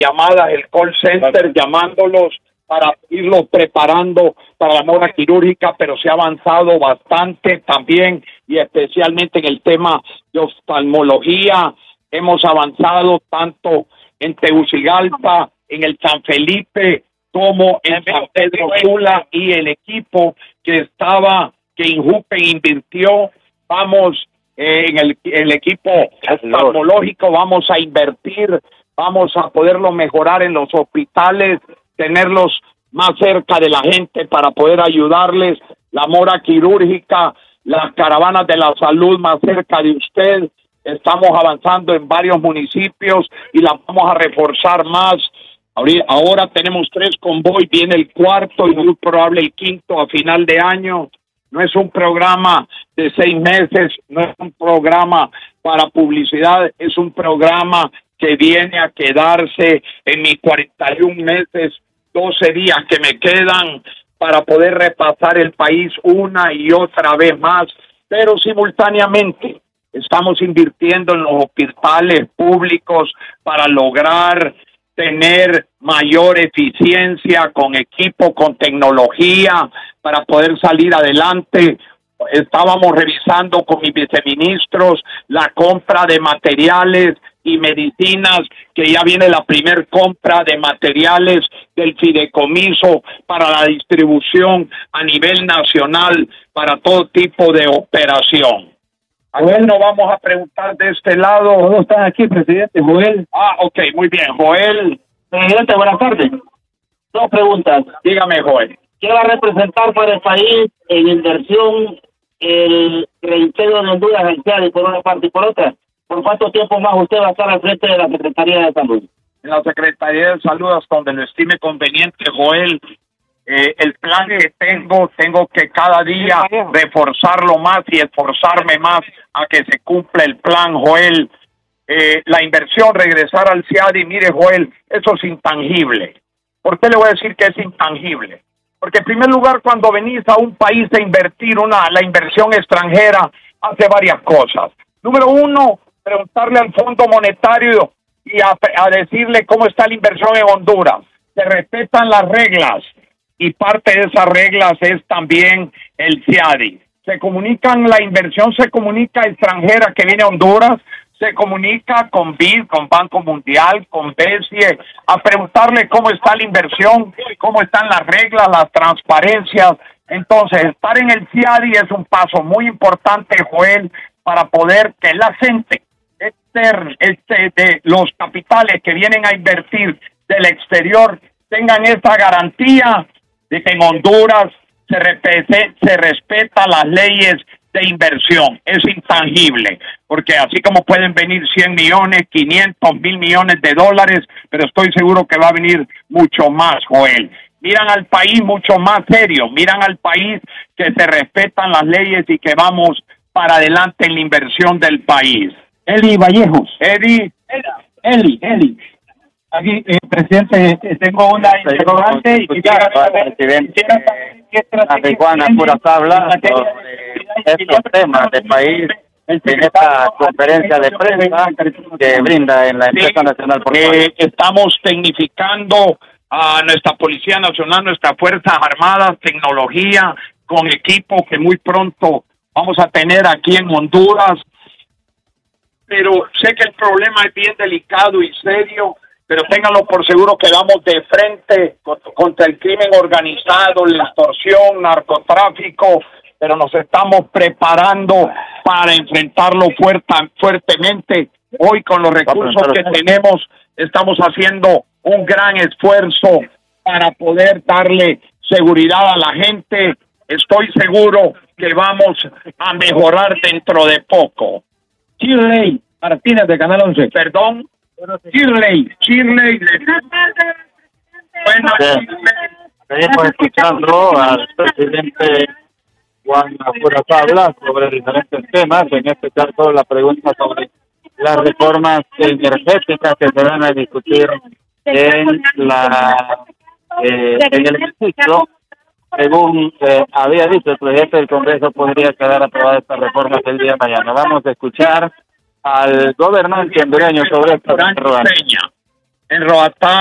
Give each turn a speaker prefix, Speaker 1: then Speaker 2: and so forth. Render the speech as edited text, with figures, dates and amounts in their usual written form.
Speaker 1: llamadas, el call center llamándolos para irlos preparando para la mora quirúrgica, pero se ha avanzado bastante también y especialmente en el tema de oftalmología. Hemos avanzado tanto en Tegucigalpa, en el San Felipe, como en San Pedro Sula, y el equipo que Injupen invirtió, vamos en el equipo oftalmológico, vamos a invertir, vamos a poderlo mejorar en los hospitales, tenerlos más cerca de la gente para poder ayudarles, la mora quirúrgica, las caravanas de la salud más cerca de usted. Estamos avanzando en varios municipios y las vamos a reforzar más. Ahora tenemos 3 convoys, viene el 4 y muy probable el 5 a final de año. No es un programa de 6 meses, no es un programa para publicidad, es un programa que viene a quedarse en mis 41 meses, 12 días que me quedan para poder repasar el país una y otra vez más, pero simultáneamente estamos invirtiendo en los hospitales públicos para lograr tener mayor eficiencia con equipo, con tecnología, para poder salir adelante. Estábamos revisando con mis viceministros la compra de materiales y medicinas, que ya viene la primer compra de materiales del fideicomiso para la distribución a nivel nacional para todo tipo de operación. Joel, no vamos a preguntar de este lado.
Speaker 2: Todos están aquí, presidente. Joel.
Speaker 1: Ok, muy bien. Joel.
Speaker 2: Presidente, buenas tardes. 2 preguntas.
Speaker 1: Dígame, Joel.
Speaker 2: ¿Qué va a representar para el país en inversión el reintegro de Honduras al CIADI por una parte y por otra? ¿Por cuánto tiempo más usted va a estar al frente de la Secretaría de Salud?
Speaker 1: En la Secretaría de Salud, hasta donde lo estime conveniente, Joel. El plan que tengo que cada día reforzarlo más y esforzarme más a que se cumpla el plan, Joel. La inversión, regresar al CIADI, mire, Joel, eso es intangible. ¿Por qué le voy a decir que es intangible? Porque en primer lugar, cuando venís a un país a invertir la inversión extranjera, hace varias cosas. Número 1, preguntarle al Fondo Monetario y a decirle cómo está la inversión en Honduras. Se respetan las reglas y parte de esas reglas es también el CIADI. La inversión se comunica extranjera que viene a Honduras, se comunica con BID, con Banco Mundial, con BESIE, a preguntarle cómo está la inversión, cómo están las reglas, las transparencias. Entonces, estar en el CIADI es un paso muy importante, Joel, para poder que la gente de los capitales que vienen a invertir del exterior tengan esa garantía de que en Honduras se respeta las leyes de inversión. Es intangible, porque así como pueden venir 100 millones, 500, 1,000 millones de dólares, pero estoy seguro que va a venir mucho más, Joel. Miran al país mucho más serio, miran al país que se respetan las leyes y que vamos para adelante en la inversión del país.
Speaker 2: Eli Vallejos.
Speaker 1: Eli.
Speaker 2: Aquí, presidente, tengo una interrogante y quisiera saber
Speaker 3: qué Juana Curazao habla sobre estos temas del país en esta conferencia de prensa que brinda en la empresa nacional portuaria.
Speaker 1: Estamos tecnificando a nuestra Policía Nacional, nuestras Fuerzas Armadas, tecnología, con equipo que muy pronto vamos a tener aquí en Honduras. Pero sé que el problema es bien delicado y serio, pero ténganlo por seguro que vamos de frente contra el crimen organizado, la extorsión, narcotráfico, pero nos estamos preparando para enfrentarlo fuertemente. Hoy con los recursos que tenemos estamos haciendo un gran esfuerzo para poder darle seguridad a la gente. Estoy seguro que vamos a mejorar dentro de poco.
Speaker 2: Shirley Martínez de Canal 11.
Speaker 1: Perdón. Shirley. Bueno,
Speaker 3: seguimos escuchando al presidente Juan Curazao hablar sobre diferentes temas, en este caso la pregunta sobre las reformas energéticas que se van a discutir en el hemiciclo. Según había dicho el presidente del Congreso, podría quedar aprobada esta reforma el día de mañana. Vamos a escuchar al gobernante hondureño sobre esta interrogante.
Speaker 1: en Roatán.